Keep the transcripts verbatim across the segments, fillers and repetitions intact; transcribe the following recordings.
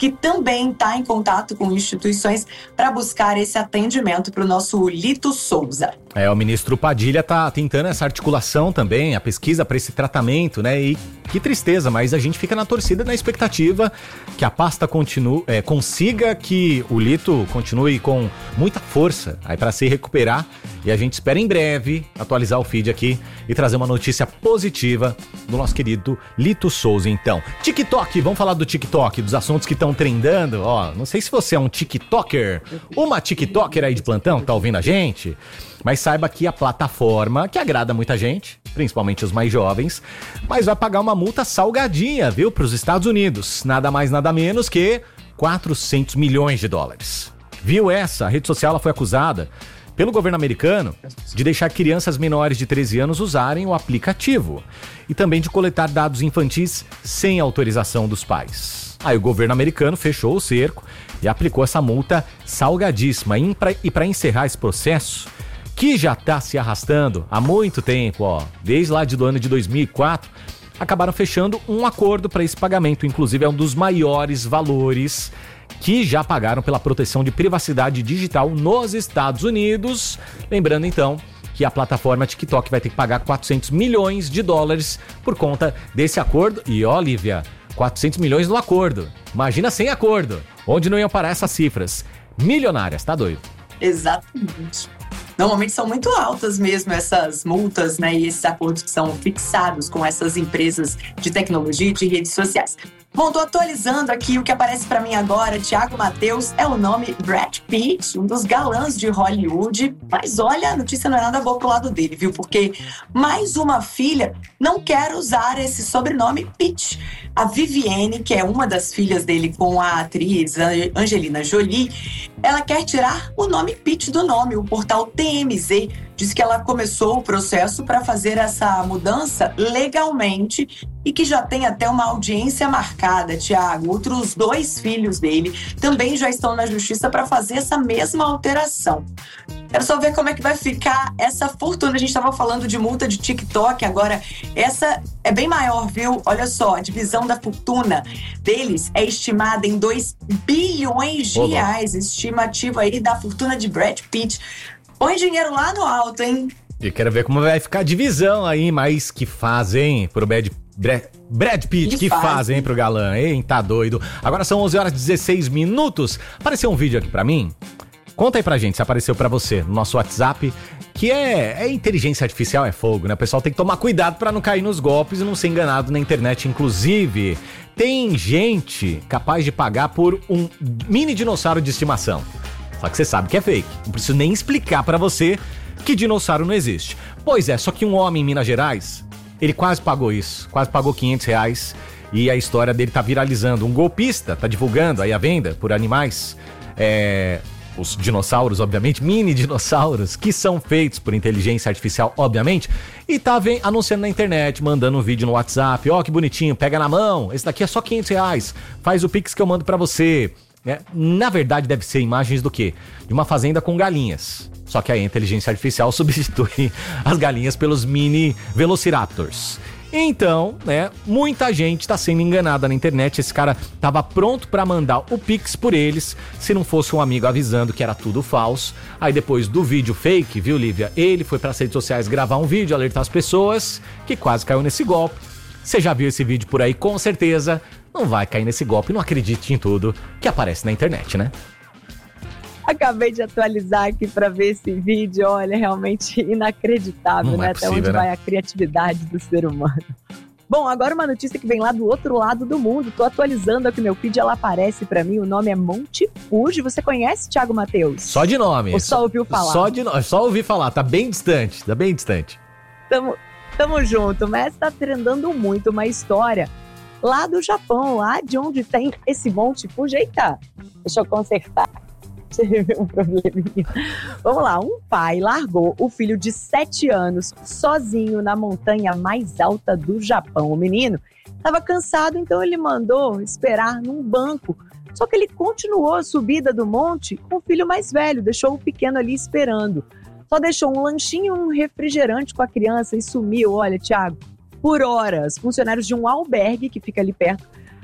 que também está em contato com instituições para buscar esse atendimento para o nosso Lito Souza. É, o ministro Padilha está tentando essa articulação também, a pesquisa para esse tratamento, né? E que tristeza, mas a gente fica na torcida, na expectativa que a pasta continue, é, consiga que o Lito continue com muita força aí para se recuperar. E a gente espera em breve atualizar o feed aqui e trazer uma notícia positiva do nosso querido Lito Souza. Então, TikTok, vamos falar do TikTok, dos assuntos que estão trendando. Ó, não sei se você é um TikToker, uma TikToker aí de plantão, tá ouvindo a gente? Mas saiba que a plataforma, que agrada muita gente, principalmente os mais jovens, mas vai pagar uma multa salgadinha, viu, para os Estados Unidos. Nada mais, nada menos que quatrocentos milhões de dólares. Viu essa? A rede social ela foi acusada pelo governo americano de deixar crianças menores de treze anos usarem o aplicativo e também de coletar dados infantis sem autorização dos pais. Aí o governo americano fechou o cerco e aplicou essa multa salgadíssima. E para encerrar esse processo, que já está se arrastando há muito tempo, ó, desde lá do ano de dois mil e quatro, acabaram fechando um acordo para esse pagamento. Inclusive é um dos maiores valores que já pagaram pela proteção de privacidade digital nos Estados Unidos. Lembrando então que a plataforma TikTok vai ter que pagar quatrocentos milhões de dólares por conta desse acordo. E ó, Lívia, quatrocentos milhões no acordo. Imagina sem acordo. Onde não iam parar essas cifras? Milionárias, tá doido? Exatamente. Normalmente são muito altas mesmo essas multas, né? E esses acordos que são fixados com essas empresas de tecnologia e de redes sociais. Bom, tô atualizando aqui o que aparece pra mim agora. Thiago Mateus é o nome Brad Pitt, um dos galãs de Hollywood. Mas olha, a notícia não é nada boa pro lado dele, viu? Porque mais uma filha não quer usar esse sobrenome Pitt. A Vivienne, que é uma das filhas dele com a atriz Angelina Jolie, ela quer tirar o nome Pitt do nome. O portal T M Z diz que ela começou o processo para fazer essa mudança legalmente e que já tem até uma audiência marcada, Thiago. Outros dois filhos dele também já estão na justiça para fazer essa mesma alteração. Quero só ver como é que vai ficar essa fortuna. A gente estava falando de multa de TikTok, agora essa é bem maior, viu? Olha só, a divisão da fortuna deles é estimada em dois bilhões de Olá. reais. Estimativa aí da fortuna de Brad Pitt. Põe dinheiro lá no alto, hein? E quero ver como vai ficar a divisão aí, mas que fazem pro Brad, Brad, Brad Pitt, que, que fazem faz, pro galã, hein? Tá doido. Agora são onze horas e dezesseis minutos. Apareceu um vídeo aqui pra mim. Conta aí pra gente se apareceu pra você no nosso WhatsApp, que é, é inteligência artificial, é fogo, né? O pessoal tem que tomar cuidado pra não cair nos golpes e não ser enganado na internet. Inclusive, tem gente capaz de pagar por um mini dinossauro de estimação. Só que você sabe que é fake. Não preciso nem explicar pra você que dinossauro não existe. Pois é, só que um homem em Minas Gerais, ele quase pagou isso. Quase pagou quinhentos reais. E a história dele tá viralizando. Um golpista tá divulgando aí a venda por animais. É... Os dinossauros, obviamente, mini dinossauros, que são feitos por inteligência artificial, obviamente, e tá vem, anunciando na internet, mandando um vídeo no WhatsApp. Ó, oh, que bonitinho, pega na mão, esse daqui é só quinhentos reais, faz o Pix que eu mando pra você. É, na verdade, deve ser imagens do quê? De uma fazenda com galinhas. Só que a inteligência artificial substitui as galinhas pelos mini velociraptors. Então, né, muita gente tá sendo enganada na internet. Esse cara tava pronto pra mandar o Pix por eles, se não fosse um amigo avisando que era tudo falso. Aí depois do vídeo fake, viu, Lívia? Ele foi pras redes sociais gravar um vídeo, alertar as pessoas, que quase caiu nesse golpe. Você já viu esse vídeo por aí, com certeza não vai cair nesse golpe. Não acredite em tudo que aparece na internet, né? Acabei de atualizar aqui para ver esse vídeo. Olha, realmente inacreditável, não né? É possível, Até onde né? vai a criatividade do ser humano. Bom, agora uma notícia que vem lá do outro lado do mundo. Tô atualizando aqui meu feed, ela aparece para mim. O nome é Monte Fuji. Você conhece, Thiago Mateus? Só de nome. Ou só ouviu falar? Só de nome, só ouvi falar. Tá bem distante, tá bem distante. Tamo, tamo junto, mas tá trendando muito uma história lá do Japão, lá de onde tem esse Monte Fuji. Eita, deixa eu consertar. Tive um probleminha. Vamos lá, um pai largou o filho de sete anos sozinho na montanha mais alta do Japão. O menino estava cansado, então ele mandou esperar num banco. Só que ele continuou a subida do monte com o filho mais velho, deixou o pequeno ali esperando. Só deixou um lanchinho e um refrigerante com a criança e sumiu, olha, Thiago, por horas. Funcionários de um albergue que fica ali perto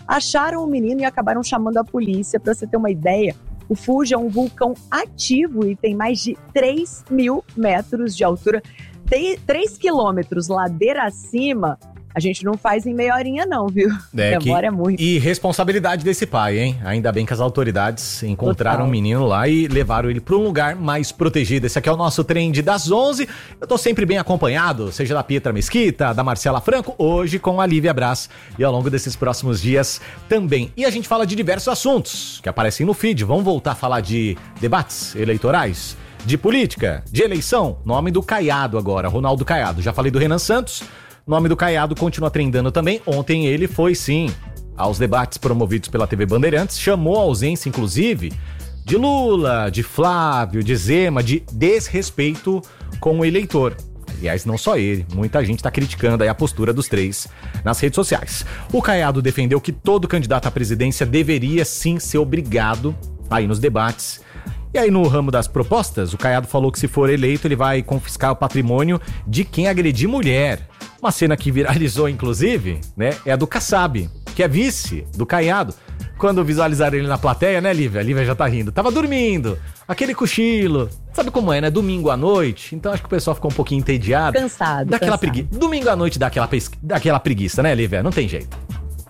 acharam o menino e acabaram chamando a polícia. Para você ter uma ideia, o Fuji é um vulcão ativo e tem mais de três mil metros de altura. Tem três quilômetros ladeira acima. A gente não faz em meia horinha não, viu? É, demora que... muito. E responsabilidade desse pai, hein? Ainda bem que as autoridades encontraram o um menino lá e levaram ele para um lugar mais protegido. Esse aqui é o nosso Trend das onze. Eu tô sempre bem acompanhado, seja da Pietra Mesquita, da Marcela Franco, hoje com a Lívia Braz e ao longo desses próximos dias também. E a gente fala de diversos assuntos que aparecem no feed. Vamos voltar a falar de debates eleitorais, de política, de eleição. Nome do Caiado agora, Ronaldo Caiado. Já falei do Renan Santos. Nome do Caiado continua trendando também. Ontem ele foi, sim, aos debates promovidos pela T V Bandeirantes. Chamou a ausência, inclusive, de Lula, de Flávio, de Zema, de desrespeito com o eleitor. Aliás, não só ele. Muita gente está criticando aí a postura dos três nas redes sociais. O Caiado defendeu que todo candidato à presidência deveria, sim, ser obrigado a ir nos debates. E aí, no ramo das propostas, o Caiado falou que se for eleito, ele vai confiscar o patrimônio de quem agredir mulher. Uma cena que viralizou, inclusive, né, é a do Kassab, que é vice do Caiado. Quando visualizaram ele na plateia, né, Lívia? A Lívia já tá rindo. Tava dormindo, aquele cochilo. Sabe como é, né? Domingo à noite. Então acho que o pessoal ficou um pouquinho entediado. Cansado, Daquela cansado. preguiça. Domingo à noite dá aquela, pesqui... dá aquela preguiça, né, Lívia? Não tem jeito.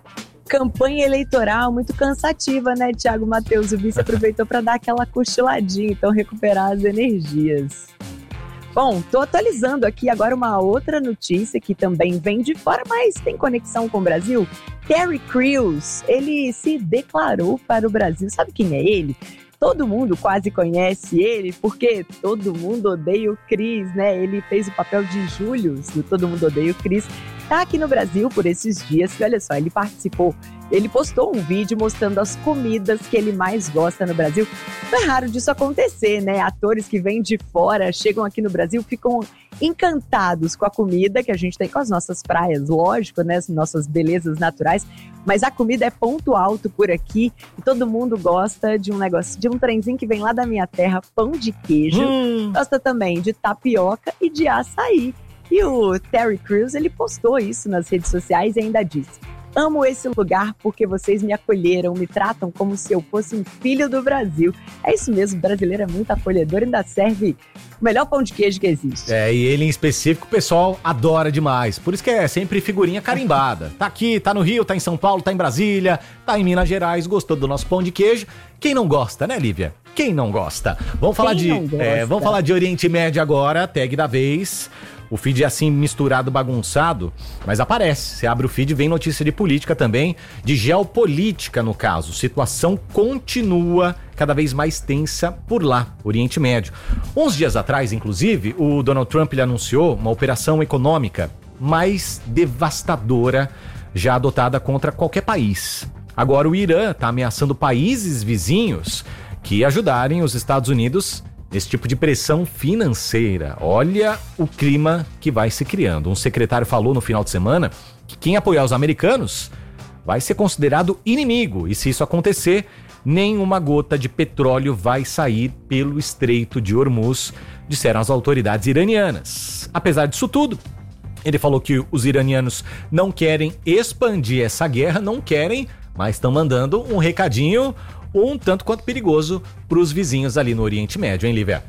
Campanha eleitoral muito cansativa, né, Thiago Matheus? O vice aproveitou para dar aquela cochiladinha, então recuperar as energias. Bom, tô atualizando aqui agora uma outra notícia que também vem de fora, mas tem conexão com o Brasil. Terry Crews, ele se declarou para o Brasil. Sabe quem é ele? Todo mundo quase conhece ele, porque Todo Mundo Odeia o Chris, né? Ele fez o papel de Julius do Todo Mundo Odeia o Chris. Tá aqui no Brasil por esses dias, e olha só, ele participou, ele postou um vídeo mostrando as comidas que ele mais gosta no Brasil. Não é raro disso acontecer, né? Atores que vêm de fora, chegam aqui no Brasil, ficam encantados com a comida que a gente tem, com as nossas praias, lógico, né? As nossas belezas naturais, mas a comida é ponto alto por aqui e todo mundo gosta de um negócio, de um trenzinho que vem lá da minha terra, pão de queijo, hum. gosta também de tapioca e de açaí. E o Terry Crews, ele postou isso nas redes sociais e ainda disse: amo esse lugar porque vocês me acolheram, me tratam como se eu fosse um filho do Brasil. É isso mesmo, o brasileiro é muito acolhedor e ainda serve o melhor pão de queijo que existe. É, e ele em específico o pessoal adora demais, por isso que é sempre figurinha carimbada. Tá aqui, tá no Rio, tá em São Paulo, tá em Brasília, tá em Minas Gerais, gostou do nosso pão de queijo. Quem não gosta, né, Lívia? Quem não gosta? Vamos falar, de, é, vamos falar de Oriente Médio agora, tag da vez. O feed é assim misturado, bagunçado, mas aparece. Você abre o feed e vem notícia de política também, de geopolítica no caso. Situação continua cada vez mais tensa por lá, Oriente Médio. Uns dias atrás, inclusive, o Donald Trump ele anunciou uma operação econômica mais devastadora já adotada contra qualquer país. Agora o Irã está ameaçando países vizinhos que ajudarem os Estados Unidos nesse tipo de pressão financeira. Olha o clima que vai se criando. Um secretário falou no final de semana que quem apoiar os americanos vai ser considerado inimigo. E se isso acontecer, nenhuma gota de petróleo vai sair pelo Estreito de Hormuz, disseram as autoridades iranianas. Apesar disso tudo, ele falou que os iranianos não querem expandir essa guerra, não querem, mas estão mandando um recadinho um tanto quanto perigoso para os vizinhos ali no Oriente Médio, hein, Lívia?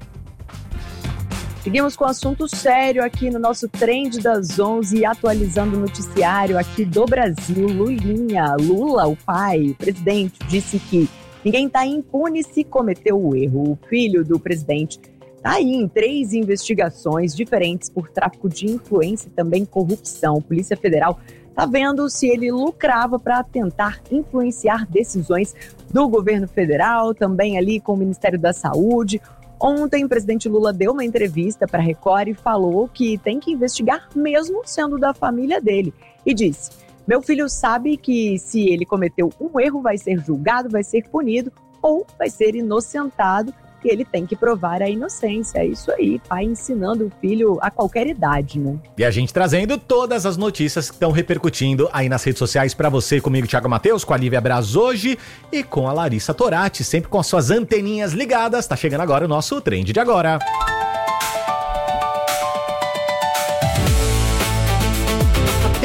Seguimos com assunto sério aqui no nosso Trend das onze, atualizando o noticiário aqui do Brasil. Lulinha, Lula, o pai, o presidente, disse que ninguém está impune se cometeu o erro. O filho do presidente está aí em três investigações diferentes por tráfico de influência e também corrupção. A Polícia Federal está vendo se ele lucrava para tentar influenciar decisões do governo federal, também ali com o Ministério da Saúde. Ontem, o presidente Lula deu uma entrevista para a Record e falou que tem que investigar mesmo sendo da família dele. E disse: meu filho sabe que se ele cometeu um erro vai ser julgado, vai ser punido ou vai ser inocentado. E ele tem que provar a inocência. É isso aí, pai ensinando o filho a qualquer idade, né? E a gente trazendo todas as notícias que estão repercutindo aí nas redes sociais para você, comigo, Thiago Matheus, com a Lívia Braz hoje e com a Larissa Torati, sempre com as suas anteninhas ligadas. Tá chegando agora o nosso Trend de Agora.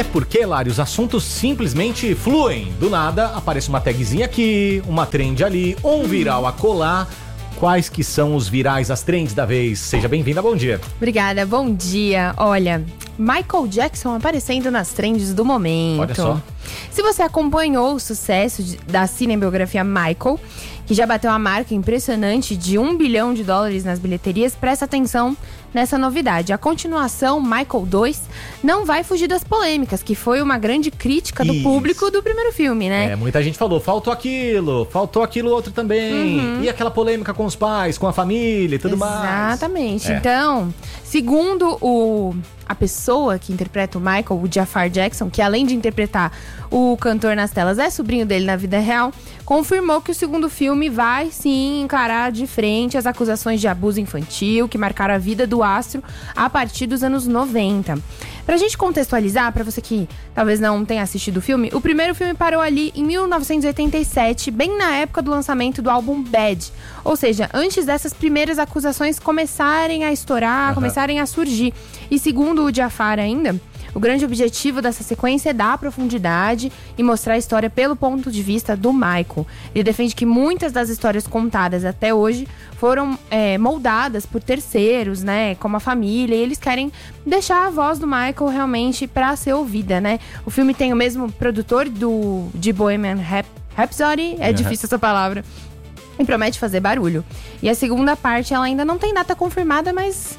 Até porque, Lari, os assuntos simplesmente fluem. Do nada, aparece uma tagzinha aqui, uma trend ali, um viral a colar. Quais que são os virais, as trends da vez? Seja bem-vinda, bom dia. Obrigada, bom dia. Olha, Michael Jackson aparecendo nas trends do momento. Olha só. Se você acompanhou o sucesso de, da cinebiografia Michael, que já bateu a marca impressionante de um bilhão de dólares nas bilheterias, presta atenção nessa novidade. A continuação, Michael dois, não vai fugir das polêmicas, que foi uma grande crítica do Isso. público do primeiro filme, né? É, muita gente falou, faltou aquilo, faltou aquilo outro também. Uhum. E aquela polêmica com os pais, com a família e tudo Exatamente. mais. Exatamente. É. Então, segundo o... a pessoa que interpreta o Michael, o Jafar Jackson, que além de interpretar o cantor nas telas, é sobrinho dele na vida real, confirmou que o segundo filme vai sim encarar de frente as acusações de abuso infantil que marcaram a vida do astro a partir dos anos noventa. Pra gente contextualizar, pra você que talvez não tenha assistido o filme, o primeiro filme parou ali em mil novecentos e oitenta e sete, bem na época do lançamento do álbum Bad. Ou seja, antes dessas primeiras acusações começarem a estourar, uhum. começarem a surgir. E segundo o Jafar ainda, o grande objetivo dessa sequência é dar profundidade e mostrar a história pelo ponto de vista do Michael. Ele defende que muitas das histórias contadas até hoje foram é, moldadas por terceiros, né, como a família, e eles querem deixar a voz do Michael realmente para ser ouvida, né? O filme tem o mesmo produtor do, de Bohemian Rhapsody, é uhum. difícil essa palavra, e promete fazer barulho. E a segunda parte, ela ainda não tem data confirmada, mas...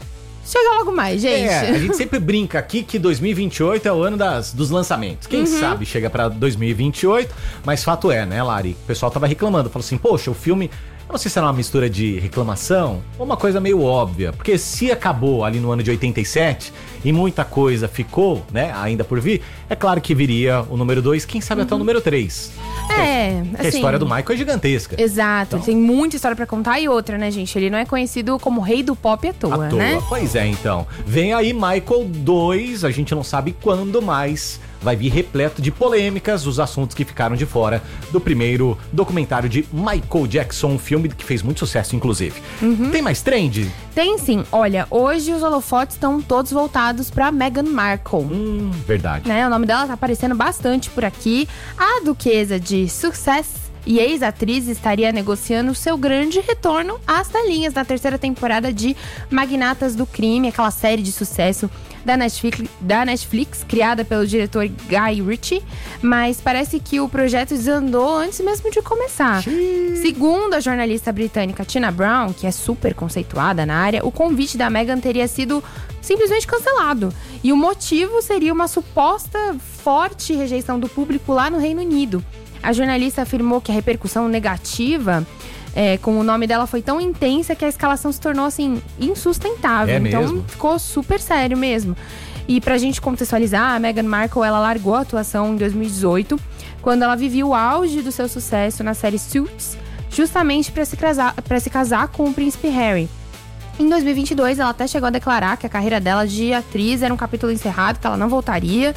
chega logo mais, gente. É, a gente sempre brinca aqui que dois mil e vinte e oito é o ano das, dos lançamentos. Quem uhum. sabe chega pra dois mil e vinte e oito, mas fato é, né, Lari? O pessoal tava reclamando, falou assim, poxa, o filme... eu não sei se era uma mistura de reclamação ou uma coisa meio óbvia, porque se acabou ali no ano de oitenta e sete e muita coisa ficou, né, ainda por vir, é claro que viria o número dois, quem sabe uhum. até o número três. É, Porque assim, a história do Michael é gigantesca. Exato, então, tem muita história pra contar e outra, né, gente? Ele não é conhecido como rei do pop à toa, à toa. né? Pois é, então. Vem aí Michael dois, a gente não sabe quando mais vai vir repleto de polêmicas, os assuntos que ficaram de fora do primeiro documentário de Michael Jackson, um filme que fez muito sucesso, inclusive. Uhum. Tem mais trend? Tem sim. Olha, hoje os holofotes estão todos voltados pra Meghan Markle. Hum, verdade. Né? O nome dela tá aparecendo bastante por aqui. A duquesa de Sussex e ex-atriz estaria negociando seu grande retorno às telinhas na terceira temporada de Magnatas do Crime, aquela série de sucesso da Netflix, da Netflix, criada pelo diretor Guy Ritchie, mas parece que o projeto desandou antes mesmo de começar. Xiii. Segundo a jornalista britânica Tina Brown, que é super conceituada na área, o convite da Meghan teria sido simplesmente cancelado. E o motivo seria uma suposta forte rejeição do público lá no Reino Unido. A jornalista afirmou que a repercussão negativa é, com o nome dela foi tão intensa que a escalação se tornou, assim, insustentável. É então, mesmo? Ficou super sério mesmo. E pra gente contextualizar, a Meghan Markle, ela largou a atuação em dois mil e dezoito, quando ela vivia o auge do seu sucesso na série Suits, justamente pra se casar, pra se casar com o príncipe Harry. Em dois mil e vinte e dois, ela até chegou a declarar que a carreira dela de atriz era um capítulo encerrado, que ela não voltaria.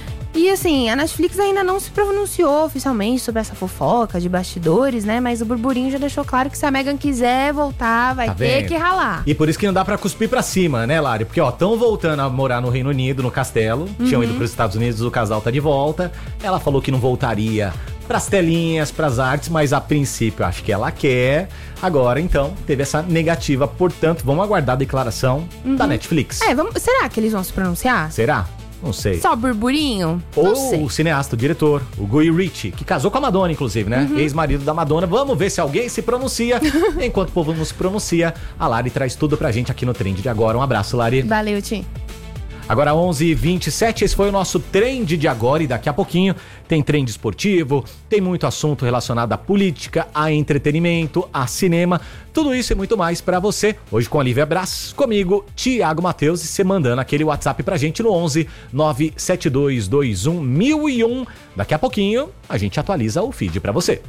E assim, a Netflix ainda não se pronunciou oficialmente sobre essa fofoca de bastidores, né? Mas o burburinho já deixou claro que se a Meghan quiser voltar, vai tá ter vendo? que ralar. E por isso que não dá pra cuspir pra cima, né, Lari? Porque, ó, estão voltando a morar no Reino Unido, no castelo. Uhum. Tinham ido pros Estados Unidos, o casal tá de volta. Ela falou que não voltaria pras telinhas, pras artes, mas a princípio acho que ela quer. Agora, então, teve essa negativa. Portanto, vamos aguardar a declaração uhum. da Netflix. É, vamos, será que eles vão se pronunciar? Será? Não sei. Só burburinho? Ou não sei. O cineasta, o diretor, o Guy Ritchie, que casou com a Madonna, inclusive, né? Uhum. Ex-marido da Madonna. Vamos ver se alguém se pronuncia. Enquanto o povo não se pronuncia, a Lari traz tudo pra gente aqui no Trend de Agora. Um abraço, Lari. Valeu, Tim. Agora onze e vinte e sete, esse foi o nosso Trend de Agora e daqui a pouquinho tem trend esportivo, tem muito assunto relacionado à política, a entretenimento, a cinema, tudo isso e muito mais pra você. Hoje com a Lívia Brás, comigo, Thiago Matheus, e você mandando aquele WhatsApp pra gente no onze nove sete dois dois um mil e um. Daqui a pouquinho a gente atualiza o feed pra você.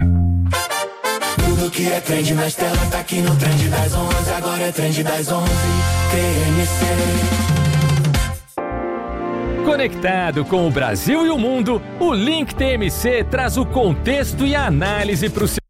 Tudo que é trend nas telas tá aqui no Trend das onze, agora é Trend das onze, T M C. Conectado com o Brasil e o mundo, o Link T M C traz o contexto e a análise para o seu